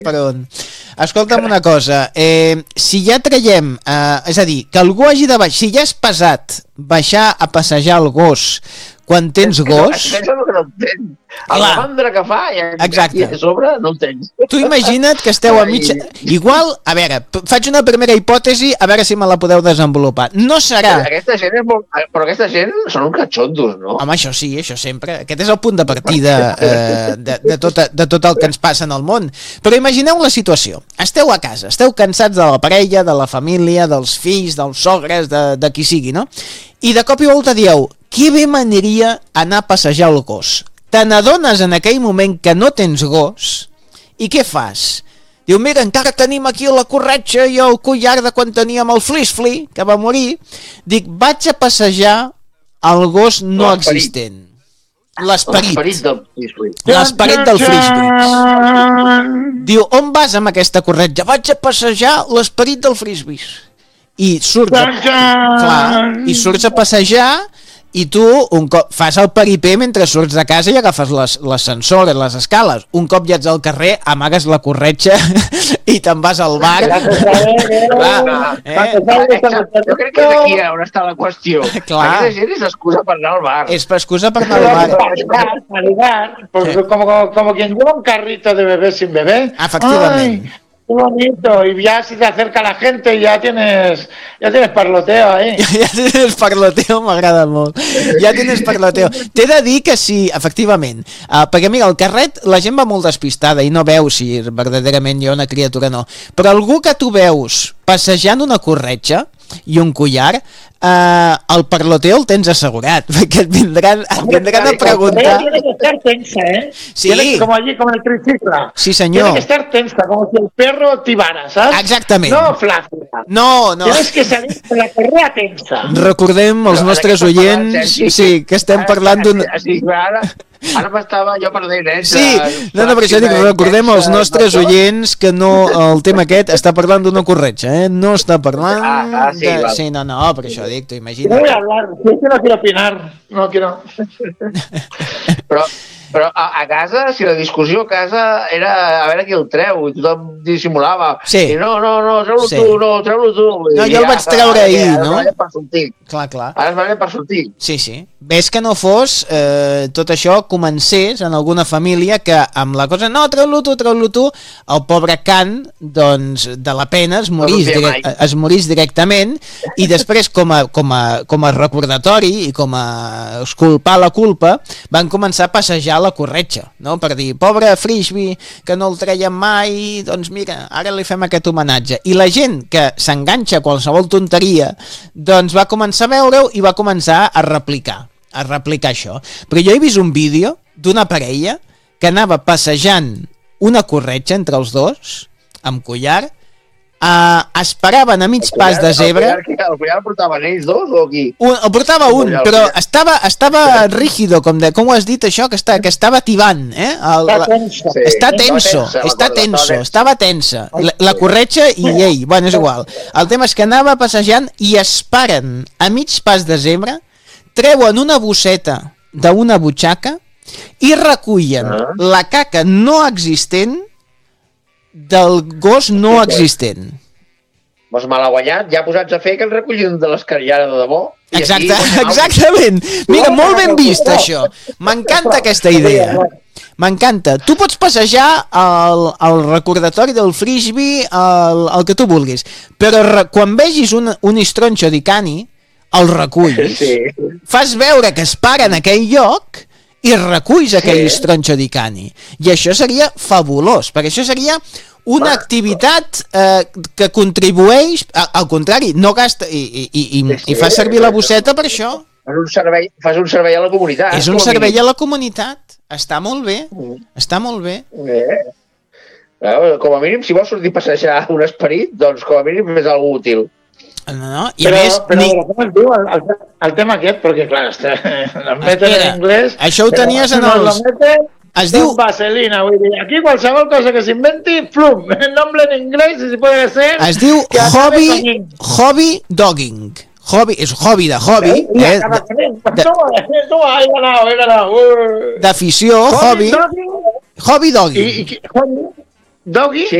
per on. Escolta'm una cosa, si ja traiem, és a dir, que algú hagi de baixar, si ja és pesat baixar a passejar el gos quan tens gos... Això és el que no entenc. La mandra que fa i a sobre no entenc. Tu imagina't que esteu a mitja... Igual, a veure, faig una primera hipòtesi, a veure si me la podeu desenvolupar. No serà... Aquesta gent és molt... Però aquesta gent són uns catxondos, no? Home, això sí, això sempre. Aquest és el punt de partida de tot el que ens passa en el món. Però imagineu la situació. Esteu a casa, esteu cansats de la parella, de la família, dels fills, dels sogres, de qui sigui, no? I de cop i volta dieu, que bé m'aniria anar a passejar el gos. Te n'adones en aquell moment que no tens gos i què fas? Diu, mira, encara tenim aquí la corretja i el collar de quan teníem el Flisfli, que va morir. Dic, vaig a passejar el gos no existent. L'esperit del Frisbee. Diu, on vas amb aquesta corretja? Vaig a passejar l'esperit del Frisbee. I surts a passejar i tu un cop fas el peripé mentre surts de casa i agafes l'ascensor, les escales. Un cop ja ets al carrer, amagues la corretja i te'n vas al bar. Jo crec que és aquí on està la qüestió. Aquesta gent és excusa per anar al bar. És excusa per anar al bar. Como quien lleva un carrito de bebé sin bebé. Efectivament. Qué bonito, y ya si te acerca la gente ya tienes parloteo ahí. Ja tienes parloteo, m'agrada molt. Ja tienes parloteo. T'he de dir que sí, efectivament, perquè mira, al carret la gent va molt despistada i no veu si verdaderament hi ha una criatura o no, però algú que tu veus passejant una corretja i un collar, el parloteo el tens assegurat, perquè et vindran a preguntar. Tiene que estar tensa, ¿eh? Sí. Como allí, como el triciclo. Sí, señor. Tiene que estar tensa, como si el perro tibara, ¿sabes? Exactament. No flácida. No. Tienes que salir con la correa tensa. Recordem els nostres oients, sí, que estem parlant d'un... Ara m'estava jo perdent, Sí, no, però això dic, recordem als nostres oients que no, el tema aquest està parlant d'una corretja, no està parlant de... Sí, no, per això dic, t'ho imagines. No voy a hablar, si es que no quiero opinar, no quiero... Però a casa, si la discussió a casa era a veure qui el treu, i tothom dissimulava. Sí. I no, treu-lo tu. No, jo el vaig treure ahir, no? Ara es per sortir. Clar. Ara es va per sortir. Sí. Ves que no fos tot això comencés en alguna família que amb la cosa, no, treu-lo tu, el pobre Can, doncs, de la pena es morís directament i després com a recordatori i com a exculpar la culpa van començar a passejar la corretja, no? Per dir, pobre Frisbee, que no el treien mai, doncs mira, ara li fem aquest homenatge. I la gent que s'enganxa a qualsevol tonteria, doncs va començar a veure-ho i va començar a replicar això. Però jo he vist un vídeo d'una parella que anava passejant una corretja entre els dos, amb collar, esperaven a mig pas de zebra. El collar el portaven ells dos o qui? El portava un, però estava rígido, com ho has dit això, que estava tibant, estava tensa, la corretja i ell, bueno, és igual. El tema és que anava passejant i es paren a mig pas de zebra, treuen una bosseta d'una butxaca i recullen la caca no existent del gos no existent. Doncs malaguanyat, ja posats a fer que el recollin de l'escarillada de debò. Exactament. Mira, molt ben vist això. M'encanta aquesta idea. M'encanta. Tu pots passejar el recordatori del Frisbee, el que tu vulguis, però quan vegis un istronxo di cani, el reculls, fas veure que es para en aquell lloc i reculls aquell estronxo di cani. I això seria fabulós, perquè això seria una activitat que contribueix, al contrari, no gasta i fa servir la bosseta per això. Fas un servei a la comunitat. És un servei a la comunitat. Està molt bé. Està molt bé. Com a mínim, si vols sortir a passejar un esperit, doncs com a mínim és algo útil. No, i a més... Però com es diu el tema aquest? Perquè, clar, el meten en anglès... Això ho tenies en els... Es diu... Vaselina, vull dir, aquí qualsevol cosa que s'inventi, flum, el nombre en inglès, si puede ser... Es diu hobby dogging. És hobby de hobby. D'afició, hobby dogging. Doggy? Sí,